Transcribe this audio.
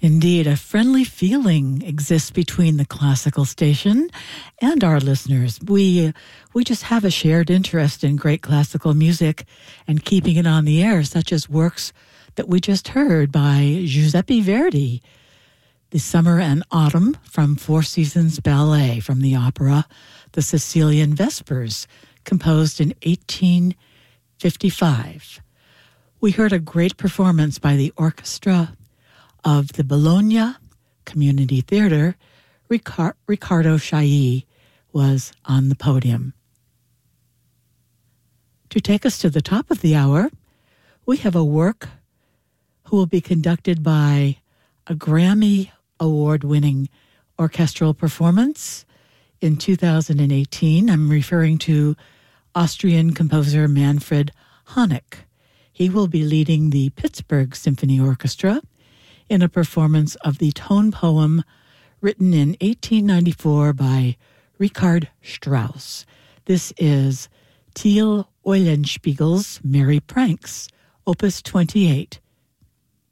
Indeed, a friendly feeling exists between the classical station and our listeners. We just have a shared interest in great classical music and keeping it on the air, such as works that we just heard by Giuseppe Verdi, The Summer and Autumn from Four Seasons Ballet from the opera The Sicilian Vespers, composed in 1855. We heard a great performance by the orchestra of the Bologna Community Theater. Riccardo Chailly was on the podium. To take us to the top of the hour, we have a work who will be conducted by a Grammy Award-winning orchestral performance in 2018. I'm referring to Austrian composer Manfred Honeck. He will be leading the Pittsburgh Symphony Orchestra in a performance of the tone poem written in 1894 by Richard Strauss. This is Till Eulenspiegel's Merry Pranks, Opus 28,